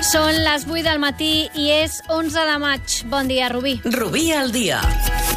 Són les 8 del matí i és 11 de maig. Bon dia, Rubí. Rubí al dia.